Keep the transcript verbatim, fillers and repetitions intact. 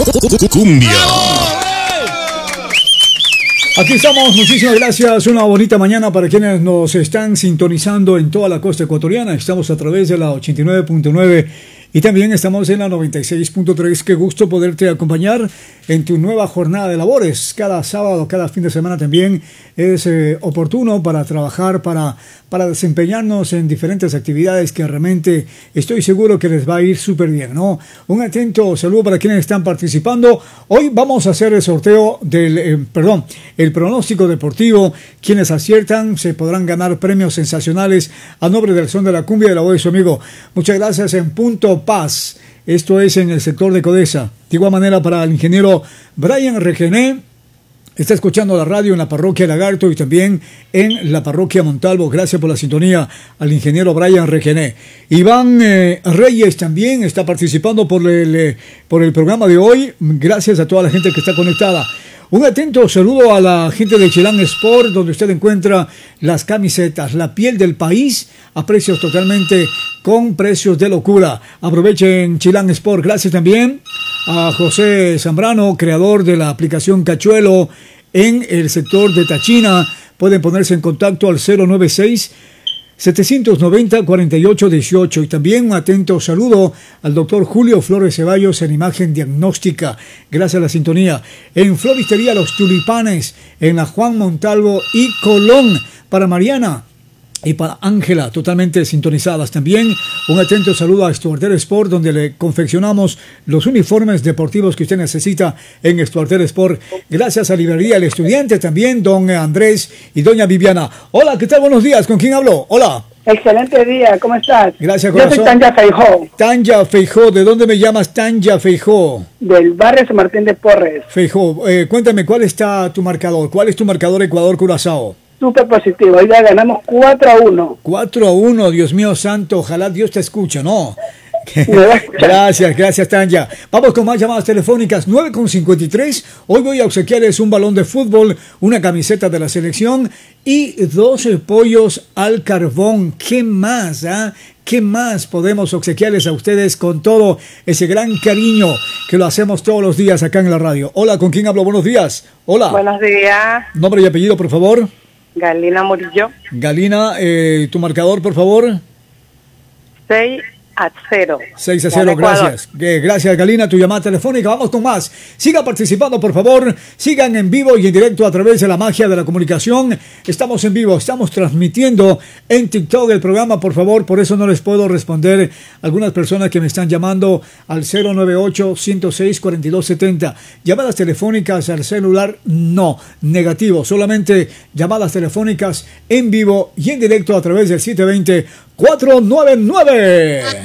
Cumbia. Aquí estamos, muchísimas gracias, una bonita mañana para quienes nos están sintonizando en toda la costa ecuatoriana. Estamos a través de la ochenta y nueve punto nueve y también estamos en la noventa y seis punto tres. Qué gusto poderte acompañar en tu nueva jornada de labores. Cada sábado, cada fin de semana también es eh, oportuno para trabajar, para, para desempeñarnos en diferentes actividades que realmente estoy seguro que les va a ir súper bien, ¿no? Un atento saludo para quienes están participando. Hoy vamos a hacer el sorteo del, eh, perdón, el pronóstico deportivo. Quienes aciertan se podrán ganar premios sensacionales a nombre del Son de la Cumbia de la voz de su amigo. Muchas gracias en Punto Paz. Esto es en el sector de Codesa. De igual manera para el ingeniero Brian Regené. Está escuchando la radio en la parroquia Lagarto y también en la parroquia Montalvo. Gracias por la sintonía al ingeniero Brian Regené. Iván eh, Reyes también está participando por el, eh, por el programa de hoy. Gracias a toda la gente que está conectada. Un atento saludo a la gente de Chilán Sport, donde usted encuentra las camisetas, la piel del país, a precios totalmente con precios de locura. Aprovechen Chilán Sport. Gracias también a José Zambrano, creador de la aplicación Cachuelo en el sector de Tachina. Pueden ponerse en contacto al cero noventa y seis, setecientos noventa, cuarenta y ocho dieciocho. Y también un atento saludo al doctor Julio Flores Ceballos en imagen diagnóstica. Gracias a la sintonía. En Floristería Los Tulipanes, en la Juan Montalvo y Colón, para Mariana y para Ángela, totalmente sintonizadas. También un atento saludo a Estuarter Sport, donde le confeccionamos los uniformes deportivos que usted necesita en Estuarter Sport. Gracias a Librería El Estudiante, también don Andrés y doña Viviana. Hola, ¿qué tal? Buenos días. ¿Con quién hablo? Hola. Excelente día, ¿cómo estás? Gracias, corazón. Yo soy Tanya Feijó. Tanya Feijó, ¿de dónde me llamas, Tanya Feijó? Del barrio San Martín de Porres. Feijó, eh, cuéntame, ¿cuál está tu marcador? ¿Cuál es tu marcador Ecuador-Curazao? Súper positivo, hoy ya ganamos cuatro a uno. cuatro a uno, Dios mío santo, ojalá Dios te escuche, ¿no? Gracias, gracias Tanya. Vamos con más llamadas telefónicas. nueve con cincuenta y tres. Hoy voy a obsequiarles un balón de fútbol, una camiseta de la selección y dos pollos al carbón. ¿Qué más? Ah? ¿Qué más podemos obsequiarles a ustedes con todo ese gran cariño que lo hacemos todos los días acá en la radio? Hola, ¿con quién hablo? Buenos días. Hola. Buenos días. Nombre y apellido, por favor. Galina Murillo. Galina, eh, tu marcador, por favor. seis a cero. seis a cero, gracias. Eh, gracias, Galina, tu llamada telefónica. Vamos con más. Sigan participando, por favor. Sigan en vivo y en directo a través de la magia de la comunicación. Estamos en vivo, estamos transmitiendo en TikTok el programa, por favor. Por eso no les puedo responder algunas personas que me están llamando al cero nueve ocho, ciento seis, cuarenta y dos setenta. Llamadas telefónicas al celular, no. Negativo. Solamente llamadas telefónicas en vivo y en directo a través del siete dos cero, cuatro nueve nueve.